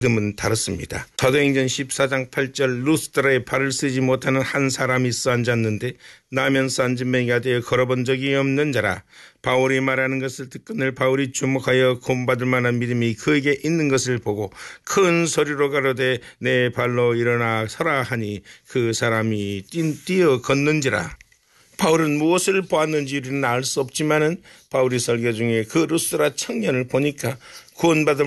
믿음은 다릅니다. 사도행전 14장 8절 루스드라에 발을 쓰지 못하는 한 사람이 있어 앉았는데 나면서 앉은 맹이가 되어 걸어본 적이 없는 자라. 바울이 말하는 것을 듣거늘 바울이 주목하여 구원받을 만한 믿음이 그에게 있는 것을 보고 큰 소리로 가로되 내 발로 일어나 서라 하니 그 사람이 뛰어 걷는지라. 바울은 무엇을 보았는지 우리는 알 수 없지만은 바울이 설교 중에 그 루스드라 청년을 보니까 구원받을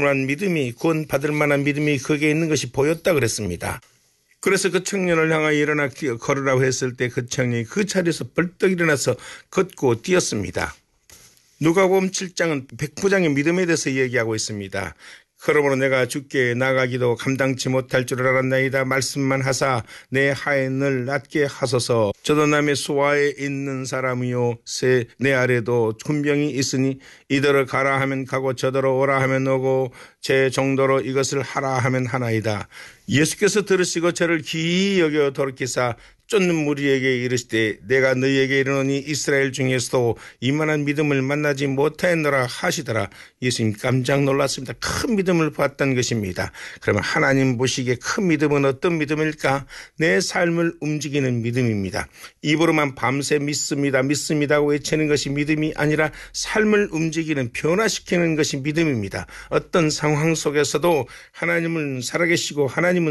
만한 믿음이 그에게 있는 것이 보였다 그랬습니다. 그래서 그 청년을 향하여 일어나 걸으라고 했을 때 그 청년이 그 자리에서 벌떡 일어나서 걷고 뛰었습니다. 누가복음 7장은 백부장의 믿음에 대해서 얘기하고 있습니다. 그러므로 내가 주께 나가기도 감당치 못할 줄 알았나이다. 말씀만 하사 내 하인을 낫게 하소서. 저도 남의 수하에 있는 사람이요 내 아래도 군병이 있으니 이더러 가라 하면 가고 저더러 오라 하면 오고 제 정도로 이것을 하라 하면 하나이다. 예수께서 들으시고 저를 기이 여겨 돌이키사 쫓는 무리에게 이르시되 내가 너희에게 이르노니 이스라엘 중에서도 이만한 믿음을 만나지 못하였노라 하시더라. 예수님 깜짝 놀랐습니다. 큰 믿음을 봤던 것입니다. 그러면 하나님 보시기에 큰 믿음은 어떤 믿음일까? 내 삶을 움직이는 믿음입니다. 입으로만 밤새 믿습니다고 외치는 것이 믿음이 아니라 삶을 움직이는 변화시키는 것이 믿음입니다. 어떤 상황 속에서도 하나님은 살아계시고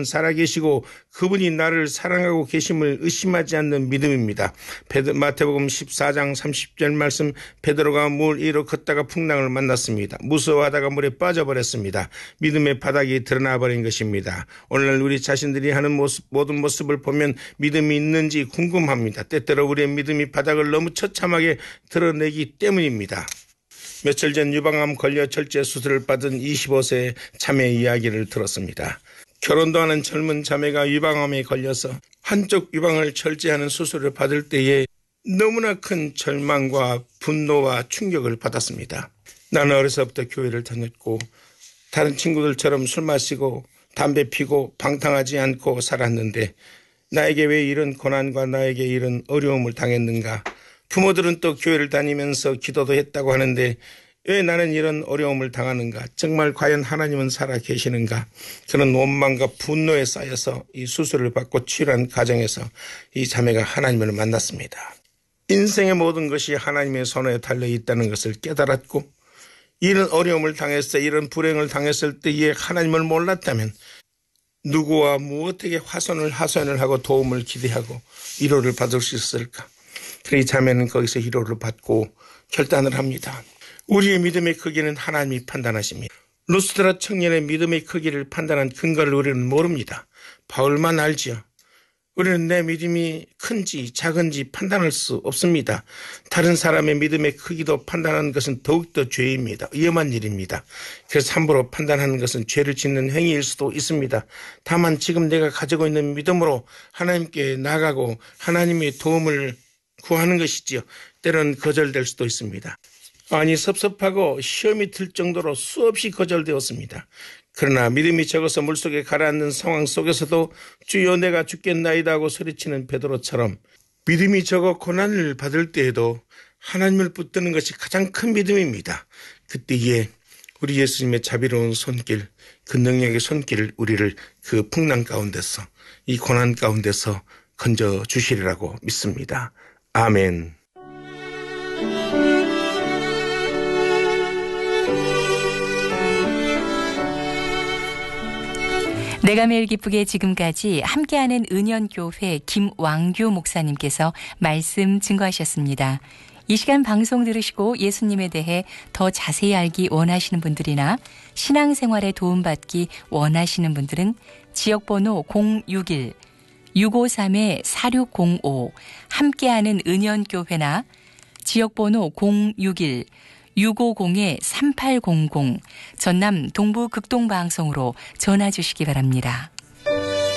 그분이 나를 사랑하고 계심을 의심하지 않는 믿음입니다. 마태복음 14장 30절 말씀 베드로가 물 위로 걷다가 풍랑을 만났습니다. 무서워하다가 물에 빠져버렸습니다. 믿음의 바닥이 드러나 버린 것입니다. 오늘날 우리 자신들이 하는 모든 모습을 보면 믿음이 있는지 궁금합니다. 때때로 우리의 믿음이 바닥을 너무 처참하게 드러내기 때문입니다. 며칠 전 유방암 걸려 절제 수술을 받은 25세 자매 이야기를 들었습니다. 결혼도 하는 젊은 자매가 유방암에 걸려서 한쪽 유방을 절제하는 수술을 받을 때에 너무나 큰 절망과 분노와 충격을 받았습니다. 나는 어려서부터 교회를 다녔고 다른 친구들처럼 술 마시고 담배 피고 방탕하지 않고 살았는데 나에게 왜 이런 고난과 나에게 이런 어려움을 당했는가. 부모들은 또 교회를 다니면서 기도도 했다고 하는데 왜 나는 이런 어려움을 당하는가? 정말 과연 하나님은 살아 계시는가? 그런 원망과 분노에 쌓여서 이 수술을 받고 치료한 과정에서 이 자매가 하나님을 만났습니다. 인생의 모든 것이 하나님의 손에 달려 있다는 것을 깨달았고 이런 어려움을 당했을 때 이런 불행을 당했을 때에 하나님을 몰랐다면 누구와 무엇에게 하소연을 하고 도움을 기대하고 위로를 받을 수 있을까? 그래서 이 자매는 거기서 위로를 받고 결단을 합니다. 우리의 믿음의 크기는 하나님이 판단하십니다. 루스드라 청년의 믿음의 크기를 판단한 근거를 우리는 모릅니다. 바울만 알지요. 우리는 내 믿음이 큰지 작은지 판단할 수 없습니다. 다른 사람의 믿음의 크기도 판단하는 것은 더욱더 죄입니다. 위험한 일입니다. 그래서 함부로 판단하는 것은 죄를 짓는 행위일 수도 있습니다. 다만 지금 내가 가지고 있는 믿음으로 하나님께 나가고 하나님의 도움을 구하는 것이지요. 때로는 거절될 수도 있습니다. 아니 섭섭하고 시험이 들 정도로 수없이 거절되었습니다. 그러나 믿음이 적어서 물속에 가라앉는 상황 속에서도 주여 내가 죽겠나이다 하고 소리치는 베드로처럼 믿음이 적어 고난을 받을 때에도 하나님을 붙드는 것이 가장 큰 믿음입니다. 그때에 우리 예수님의 자비로운 손길, 그 능력의 손길을 우리를 그 풍랑 가운데서 이 고난 가운데서 건져주시리라고 믿습니다. 아멘. 내가 매일 기쁘게 지금까지 함께하는 은연교회 김왕규 목사님께서 말씀 증거하셨습니다. 이 시간 방송 들으시고 예수님에 대해 더 자세히 알기 원하시는 분들이나 신앙생활에 도움받기 원하시는 분들은 지역번호 061-653-4605 함께하는 은연교회나 지역번호 061-650-3800 전남 동부 극동방송으로 전화 주시기 바랍니다.